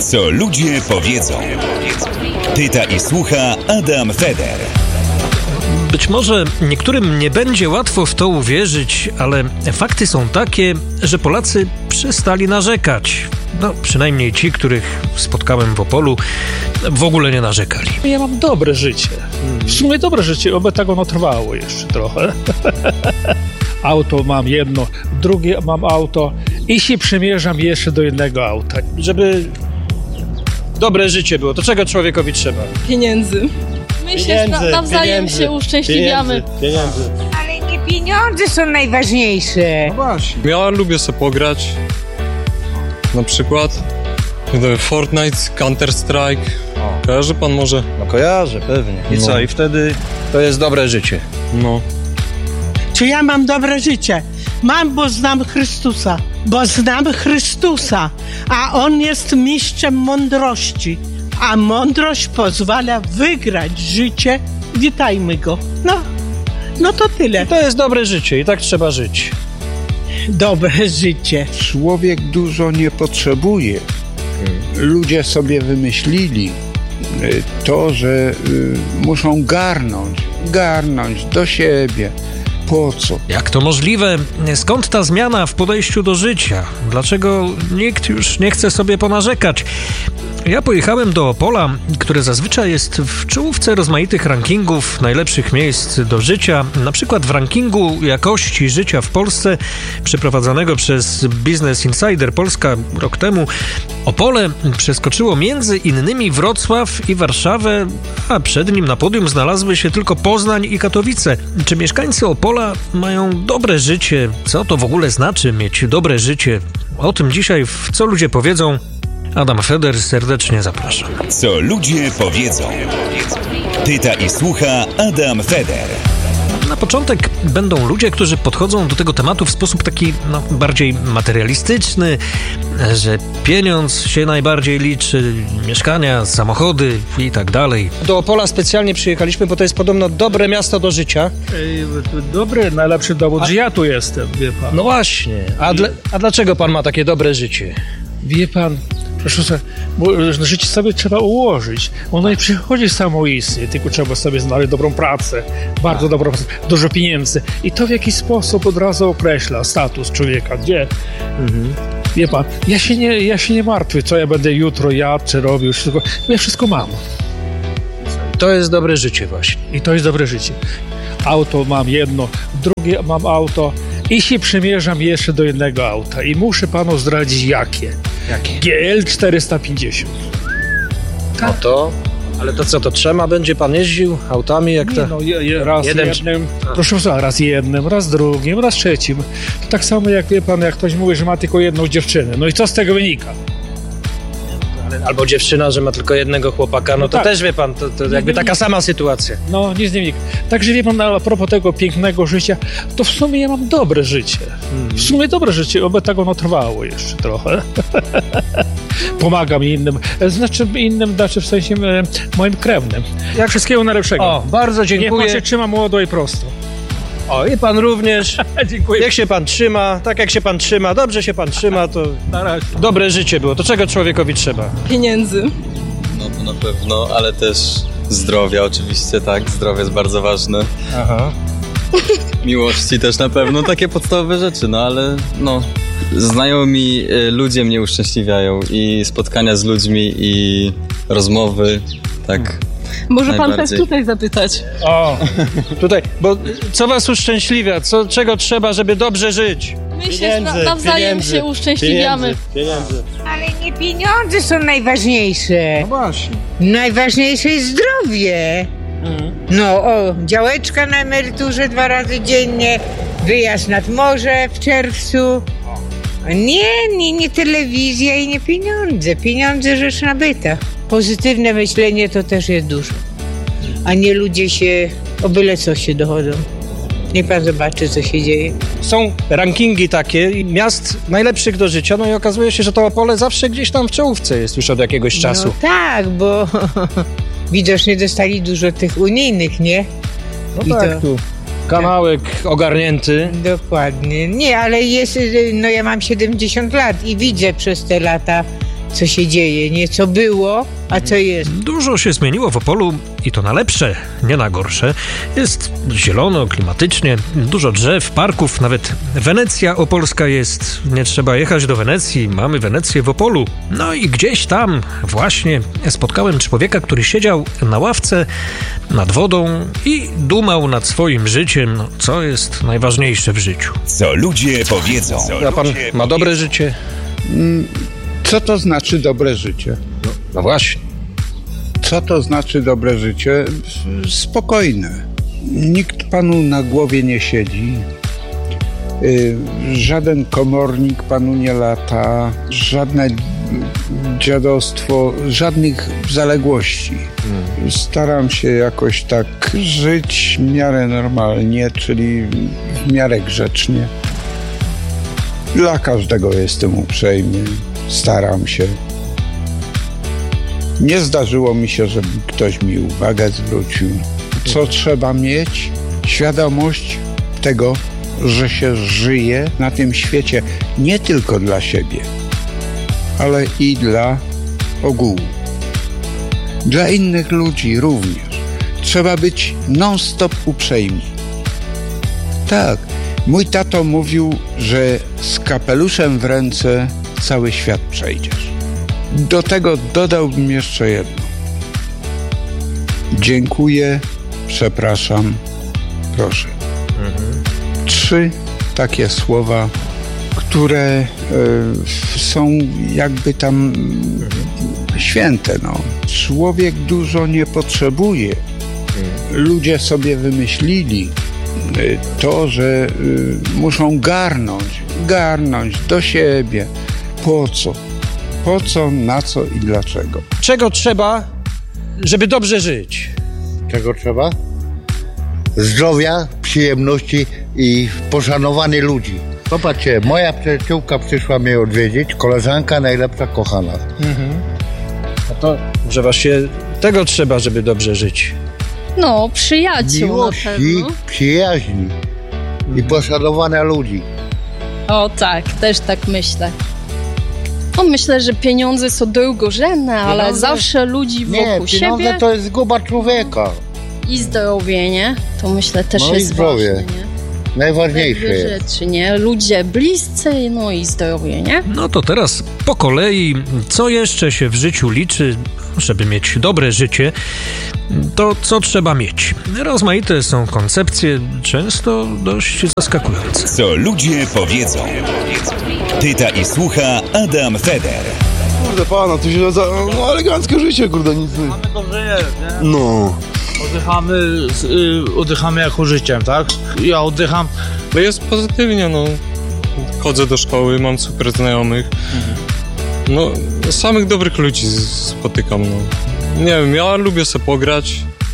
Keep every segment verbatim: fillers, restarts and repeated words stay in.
Co ludzie powiedzą. Pyta i słucha Adam Feder. Być może niektórym nie będzie łatwo w to uwierzyć, ale fakty są takie, że Polacy przestali narzekać. No, przynajmniej ci, których spotkałem w Opolu, w ogóle nie narzekali. Ja mam dobre życie. W sumie dobre życie, oby tak ono trwało jeszcze trochę. Auto mam jedno, drugie mam auto i się przymierzam jeszcze do jednego auta. Żeby dobre życie było, to czego człowiekowi trzeba? Pieniędzy. My się Pieniędzy, nawzajem pieniędzy, się uszczęśliwiamy. Pieniędzy, pieniędzy. Ale nie pieniądze są najważniejsze. No właśnie. Ja lubię sobie pograć. Na przykład Fortnite, Counter-Strike. Kojarzy pan może? No kojarzę, pewnie. I No. co? I wtedy to jest dobre życie. No. Czy ja mam dobre życie? Mam, bo znam Chrystusa. Bo znam Chrystusa. A On jest mistrzem mądrości. A mądrość pozwala wygrać życie. Witajmy Go. No, no to tyle. To jest dobre życie i tak trzeba żyć. Dobre życie. Człowiek dużo nie potrzebuje. Ludzie sobie wymyślili to, że muszą garnąć, garnąć do siebie. Po co? Jak to możliwe? Skąd ta zmiana w podejściu do życia? Dlaczego nikt już nie chce sobie ponarzekać? Ja pojechałem do Opola, które zazwyczaj jest w czołówce rozmaitych rankingów najlepszych miejsc do życia. Na przykład w rankingu jakości życia w Polsce, przeprowadzonego przez Business Insider Polska rok temu, Opole przeskoczyło między innymi Wrocław i Warszawę, a przed nim na podium znalazły się tylko Poznań i Katowice. Czy mieszkańcy Opola mają dobre życie? Co to w ogóle znaczy mieć dobre życie? O tym dzisiaj w Co ludzie powiedzą. Adam Feder serdecznie zapraszam. Co ludzie powiedzą. Pyta i słucha Adam Feder. Na początek będą ludzie, którzy podchodzą do tego tematu w sposób taki no, bardziej materialistyczny, że pieniądz się najbardziej liczy, mieszkania, samochody i tak dalej. Do Opola specjalnie przyjechaliśmy, bo to jest podobno dobre miasto do życia. Ej, dobry, najlepszy dowód, że ja tu jestem, wie pan. No właśnie. A, dla, a dlaczego pan ma takie dobre życie? Wie pan, proszę sobie, bo życie sobie trzeba ułożyć. Ono nie przychodzi samoistnie, tylko trzeba sobie znaleźć dobrą pracę, bardzo dobrą pracę, dużo pieniędzy. I to w jakiś sposób od razu określa status człowieka, gdzie... Mhm. Wie pan, ja się, nie, ja się nie martwię, co ja będę jutro jadł, czy robił, tylko ja wszystko mam. To jest dobre życie właśnie. I to jest dobre życie. Auto mam jedno, drugie mam auto i się przymierzam jeszcze do jednego auta. I muszę panu zdradzić jakie. Jakie? G L czterysta pięćdziesiąt. No to... Ale to co, to trzema będzie pan jeździł autami jak to? Nie, no je, je, raz Jeden... jednym, proszę bardzo, raz jednym, raz drugim, raz trzecim. To tak samo jak wie pan, jak ktoś mówi, że ma tylko jedną dziewczynę. No i co z tego wynika? Albo dziewczyna, że ma tylko jednego chłopaka, no to tak. też wie pan, to, to jakby taka sama sytuacja. No, nic z nim wynika. Także wie pan, a propos tego pięknego życia, to w sumie ja mam dobre życie. W sumie dobre życie, oby tak ono trwało jeszcze trochę. Pomagam innym, znaczy innym, znaczy w sensie e, moim krewnym. Jak wszystkiego najlepszego. O, bardzo dziękuję. Niech pan się trzyma młodo i prosto. O, i pan również. Dziękuję. Niech się pan trzyma, tak jak się pan trzyma, dobrze się pan trzyma, to Na razie. dobre życie było. To czego człowiekowi trzeba? Pieniędzy. No to na pewno, ale też zdrowia oczywiście, tak. Zdrowie jest bardzo ważne. Aha. Miłości też na pewno, takie podstawowe rzeczy, no ale no... Znajomi y, ludzie mnie uszczęśliwiają i spotkania z ludźmi i rozmowy, tak. Może pan też Najbardziej. tutaj zapytać. O, tutaj, bo co was uszczęśliwia? Co, czego trzeba, żeby dobrze żyć? My się Pieniędzy, nawzajem pieniędzy, się uszczęśliwiamy. Pieniędzy, pieniędzy. Ale nie pieniądze są najważniejsze. No właśnie. Najważniejsze jest zdrowie. No, o, działeczka na emeryturze dwa razy dziennie, wyjazd nad morze w czerwcu. Nie, nie, nie telewizja i nie pieniądze. Pieniądze rzecz nabyta. Pozytywne myślenie to też jest dużo. A nie ludzie się o byle co się dochodzą. Niech pan zobaczy, co się dzieje. Są rankingi takie miast najlepszych do życia, no i okazuje się, że to Opole zawsze gdzieś tam w czołówce jest już od jakiegoś czasu. No tak, bo widocznie dostali dużo tych unijnych, nie? No I tak, to- tu kanałek ogarnięty. Dokładnie. Nie, ale jest, no ja mam siedemdziesiąt lat i widzę przez te lata, co się dzieje, nie co było, a co jest. Dużo się zmieniło w Opolu i to na lepsze, nie na gorsze. Jest zielono, klimatycznie, dużo drzew, parków, nawet Wenecja opolska jest. Nie trzeba jechać do Wenecji, mamy Wenecję w Opolu. No i gdzieś tam właśnie spotkałem człowieka, który siedział na ławce nad wodą i dumał nad swoim życiem, no, co jest najważniejsze w życiu. Co ludzie powiedzą. A pan ma dobre życie? Co to znaczy dobre życie? No, no właśnie. Co to znaczy dobre życie? Spokojne. Nikt panu na głowie nie siedzi. Yy, żaden komornik panu nie lata. Żadne dziadostwo, żadnych zaległości. Hmm. Staram się jakoś tak żyć w miarę normalnie, czyli w miarę grzecznie. Dla każdego jestem uprzejmy. Staram się. Nie zdarzyło mi się, żeby ktoś mi uwagę zwrócił. Co trzeba mieć? Świadomość tego, że się żyje na tym świecie nie tylko dla siebie, ale i dla ogółu. Dla innych ludzi również. Trzeba być non-stop uprzejmi. Tak, mój tato mówił, że z kapeluszem w ręce cały świat przejdziesz. Do tego dodałbym jeszcze jedno. Dziękuję, przepraszam, proszę. Mhm. Trzy takie słowa, które y, są jakby tam y, święte. No. Człowiek dużo nie potrzebuje. Ludzie sobie wymyślili y, to, że y, muszą garnąć, garnąć do siebie. Po co? Po co, na co i dlaczego? Czego trzeba, żeby dobrze żyć? Czego trzeba? Zdrowia, przyjemności i poszanowanie ludzi. Popatrzcie, moja przyjaciółka przyszła mnie odwiedzić, koleżanka najlepsza, kochana. Mhm. A to, że właśnie tego trzeba, żeby dobrze żyć. No, przyjaciół Miłości, na pewno. przyjaźni i poszanowania ludzi. O tak, też tak myślę. No, myślę, że pieniądze są drugorzędne, ale Pieniądze? zawsze ludzi wokół Nie, pieniądze siebie to jest zguba człowieka. i zdrowie, nie? To myślę też No i jest zdrowie. ważne, nie? Najważniejsze Dwie jest. rzeczy, nie? Ludzie bliscy, no i zdrowie, nie? No to teraz po kolei, co jeszcze się w życiu liczy, żeby mieć dobre życie, to co trzeba mieć? Rozmaite są koncepcje, często dość zaskakujące. Co ludzie powiedzą. Pyta i słucha Adam Feder. Kurde pana, tu się za no, eleganckie życie, kurde, nic nie. Mamy dobrze jest, nie? No. Oddychamy, y, oddychamy jako życiem, tak? Ja oddycham. No jest pozytywnie, no. Chodzę do szkoły, mam super znajomych. No, samych dobrych ludzi spotykam, no. Nie wiem, ja lubię sobie pograć.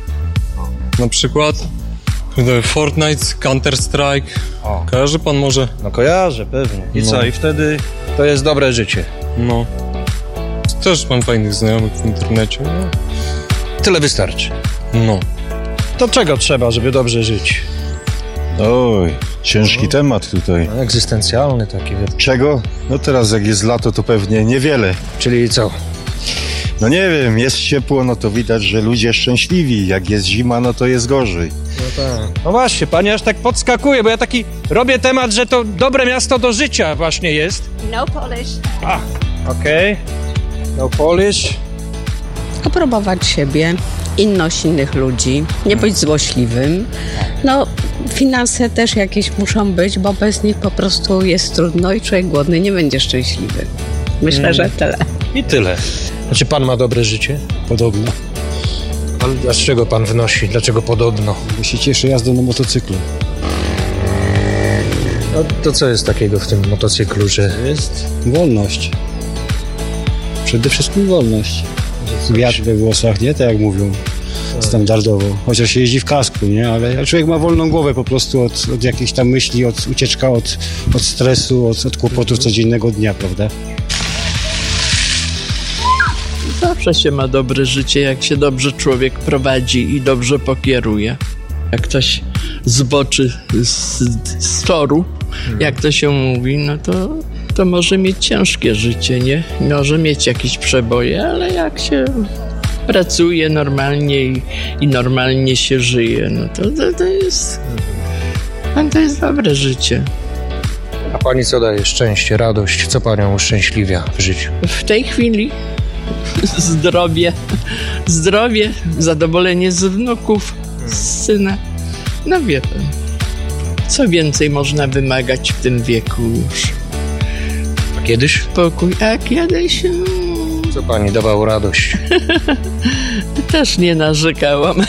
Na przykład Fortnite, Counter-Strike. O. Kojarzy pan może? No kojarzę, pewnie. I No. co? I wtedy to jest dobre życie. No. Też mam fajnych znajomych w internecie. No. Tyle wystarczy. No. To czego trzeba, żeby dobrze żyć? Oj, ciężki no. temat tutaj. No, egzystencjalny taki. Czego? No teraz jak jest lato, to pewnie niewiele. Czyli co? No nie wiem, jest ciepło, no to widać, że ludzie szczęśliwi. Jak jest zima, no to jest gorzej. No tak. No właśnie, pani aż tak podskakuje, bo ja taki robię temat, że to dobre miasto do życia właśnie jest. No Polish. A, okej. Okay. No Polish. Aprobować siebie, inność innych ludzi, nie być złośliwym. No, finanse też jakieś muszą być, bo bez nich po prostu jest trudno i człowiek głodny nie będzie szczęśliwy. Myślę, mm. że tyle. I tyle. Znaczy pan ma dobre życie? Podobno. Ale dlaczego pan wnosi? Dlaczego podobno? Bo się cieszę jazdą na motocyklu. No to co jest takiego w tym motocyklu, że... Jest wolność. Przede wszystkim wolność. Wiatr we włosach, nie? Tak jak mówią standardowo. Chociaż się jeździ w kasku, nie? Ale człowiek ma wolną głowę po prostu od, od jakiejś tam myśli, od ucieczka od, od stresu, od, od kłopotów codziennego dnia, prawda? Zawsze się ma dobre życie, jak się dobrze człowiek prowadzi i dobrze pokieruje. Jak ktoś zboczy z, z toru, jak to się mówi, no to to może mieć ciężkie życie, nie? Może mieć jakieś przeboje, ale jak się pracuje normalnie i, i normalnie się żyje, no to, to, to jest... to jest dobre życie. A pani co daje? Szczęście, radość? Co panią uszczęśliwia w życiu? W tej chwili zdrowie, zdrowie, zadowolenie z wnuków, z syna. No wie pan, co więcej można wymagać w tym wieku już. A kiedyś? Spokój, a kiedyś... No... Co pani dawało radość? Też nie narzekałam.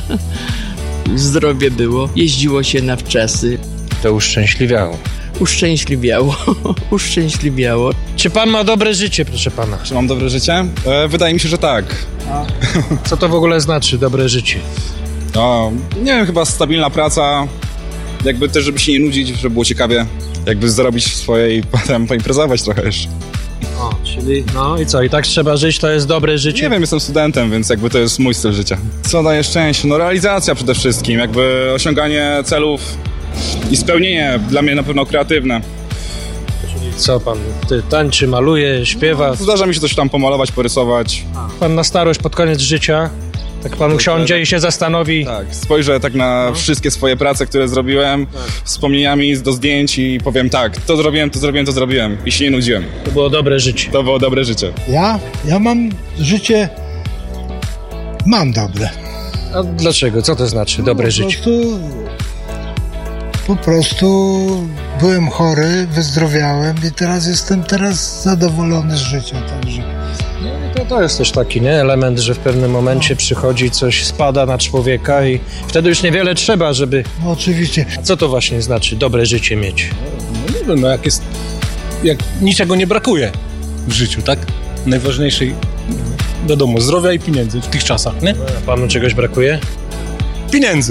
Zdrowie było, jeździło się na wczasy. To uszczęśliwiało. Uszczęśliwiało, uszczęśliwiało. Czy pan ma dobre życie, proszę pana? Czy mam dobre życie? E, wydaje mi się, że tak. A. Co to w ogóle znaczy, dobre życie? No, nie wiem, chyba stabilna praca, jakby też, żeby się nie nudzić, żeby było ciekawie, jakby zarobić swoje i potem poimprezować trochę jeszcze. O, czyli no i co, i tak trzeba żyć, to jest dobre życie? Nie wiem, jestem studentem, więc jakby to jest mój styl życia. Co daje szczęście? No realizacja przede wszystkim, jakby osiąganie celów i spełnienie, dla mnie na pewno kreatywne. Czyli co pan, ty tańczy, maluje, śpiewa? No, zdarza mi się coś tam pomalować, porysować. A. Pan na starość, pod koniec życia, tak pan usiądzie tak, i się zastanowi? Tak, spojrzę tak na no. wszystkie swoje prace, które zrobiłem, tak. wspomnieniami do zdjęć i powiem tak, to zrobiłem, to zrobiłem, to zrobiłem i się nie nudziłem. To było dobre życie. To było dobre życie. Ja? Ja mam życie... Mam dobre. A dlaczego? Co to znaczy dobre no, życie? Po prostu... Po prostu byłem chory, wyzdrowiałem i teraz jestem teraz zadowolony z życia, także... To, to jest też taki, nie? Element, że w pewnym momencie przychodzi, coś spada na człowieka i wtedy już niewiele trzeba, żeby... No oczywiście. A co to właśnie znaczy dobre życie mieć? No nie wiem, no jak jest... Jak niczego nie brakuje w życiu, tak? Najważniejszej, wiadomo, zdrowia i pieniędzy w tych czasach, nie? A panu czegoś brakuje? Pieniędzy.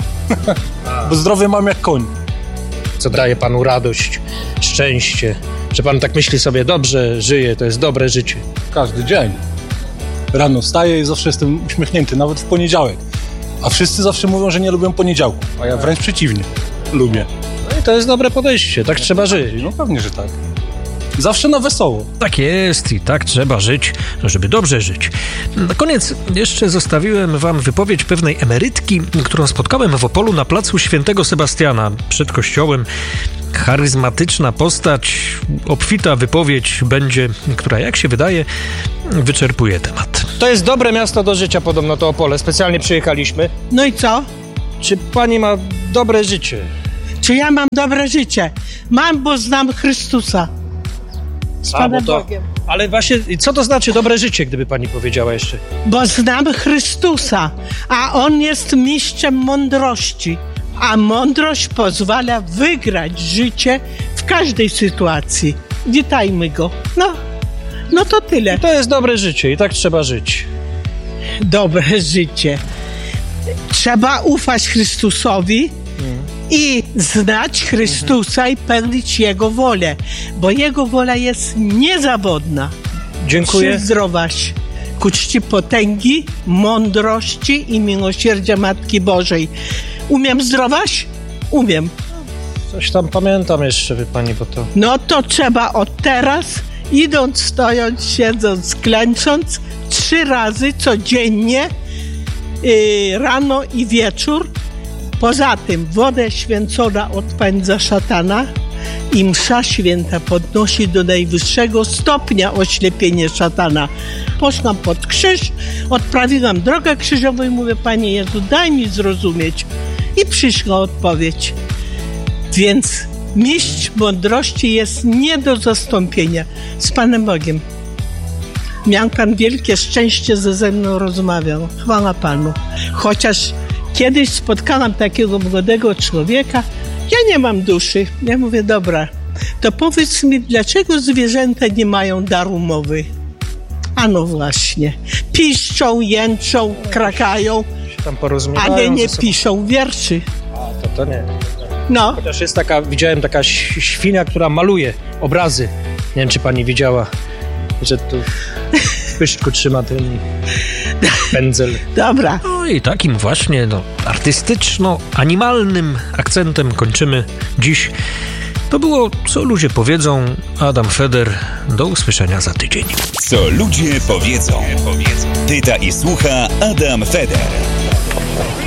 Bo zdrowie mam jak koń. Co daje panu radość, szczęście? Że pan tak myśli sobie, dobrze żyje, to jest dobre życie? Każdy dzień. Rano wstaję i zawsze jestem uśmiechnięty, nawet w poniedziałek. A wszyscy zawsze mówią, że nie lubią poniedziałku, a ja wręcz przeciwnie. Lubię. No i to jest dobre podejście, tak trzeba żyć. No pewnie, że tak. Zawsze na wesoło. Tak jest i tak trzeba żyć, żeby dobrze żyć. Na koniec jeszcze zostawiłem wam wypowiedź pewnej emerytki, którą spotkałem w Opolu na placu Świętego Sebastiana przed kościołem. Charyzmatyczna postać, obfita wypowiedź będzie, która jak się wydaje wyczerpuje temat. To jest dobre miasto do życia, podobno to Opole. Specjalnie przyjechaliśmy. No i co? Czy pani ma dobre życie? Czy ja mam dobre życie? Mam, bo znam Chrystusa. Z Panem to, Bogiem. Ale właśnie, co to znaczy dobre życie, gdyby pani powiedziała jeszcze? Bo znam Chrystusa, a On jest mistrzem mądrości. A mądrość pozwala wygrać życie w każdej sytuacji. Witajmy Go. No, no to tyle. I to jest dobre życie i tak trzeba żyć. Dobre życie. Trzeba ufać Chrystusowi hmm. i znać Chrystusa hmm. i pełnić Jego wolę, bo Jego wola jest niezawodna. Dziękuję. Zdrowaś ku czci potęgi, mądrości i miłosierdzia Matki Bożej. Umiem zdrowaś? Umiem. Coś tam pamiętam jeszcze, wie pani, bo to... No to trzeba od teraz, idąc, stojąc, siedząc, klęcząc, trzy razy codziennie, yy, rano i wieczór. Poza tym wodę święcona odpędza szatana i msza święta podnosi do najwyższego stopnia oślepienie szatana. Poszłam pod krzyż, odprawiłam drogę krzyżową i mówię, Panie Jezu, daj mi zrozumieć. I przyszła odpowiedź. Więc mistrz mądrości jest nie do zastąpienia. Z Panem Bogiem. Miał Pan wielkie szczęście, że ze mną rozmawiał. Chwała Panu. Chociaż kiedyś spotkałam takiego młodego człowieka, ja nie mam duszy. Ja mówię, dobra, to powiedz mi, dlaczego zwierzęta nie mają daru mowy? A no właśnie. Piszczą, jęczą, krakają, tam ale nie piszą wierszy. A, to, to nie. No. Chociaż jest taka, widziałem taka świnia, która maluje obrazy. Nie wiem, czy pani widziała, że tu w pyszczku trzyma ten pędzel. Dobra. No i takim właśnie no, artystyczno-animalnym akcentem kończymy dziś To było Co ludzie powiedzą. Adam Feder. Do usłyszenia za tydzień. Co ludzie powiedzą. Pyta i słucha Adam Feder.